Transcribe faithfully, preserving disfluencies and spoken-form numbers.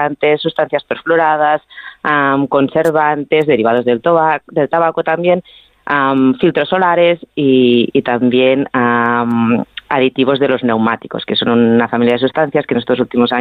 colorantes, sustancias perfluoradas, um, conservantes, derivados del, toba- del tabaco también, um, filtros solares y, y también um, aditivos de los neumáticos, que son una familia de sustancias que en estos últimos años